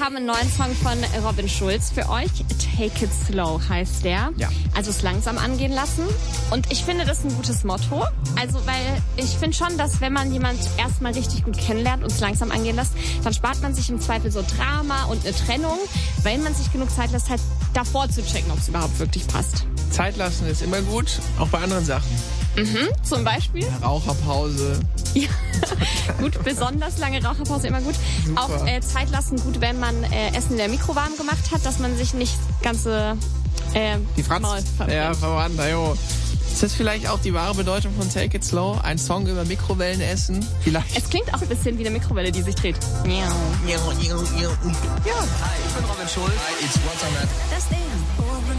haben einen neuen Song von Robin Schulz für euch. Take it slow heißt der. Ja. Also es langsam angehen lassen. Und ich finde das ein gutes Motto. Also weil ich finde schon, dass wenn man jemand erstmal richtig gut kennenlernt und es langsam angehen lässt, dann spart man sich im Zweifel so Drama und eine Trennung, weil man sich genug Zeit lässt, halt davor zu checken, ob es überhaupt wirklich passt. Zeit lassen ist immer gut, auch bei anderen Sachen. Zum Beispiel? Raucherpause. Ja, gut, besonders lange Raucherpause immer gut. Super. Auch Zeit lassen gut, wenn man Essen in der Mikro warm gemacht hat, dass man sich nicht ganze Die Franz. Maul verbrennt. Ja, verwandt, jo. Ist das vielleicht auch die wahre Bedeutung von Take It Slow? Ein Song über Mikrowellenessen? Vielleicht. Es klingt auch ein bisschen wie eine Mikrowelle, die sich dreht. Ja. Hi, ich bin Robin Schulz. Hi, it's Walter Matt. Das Ding.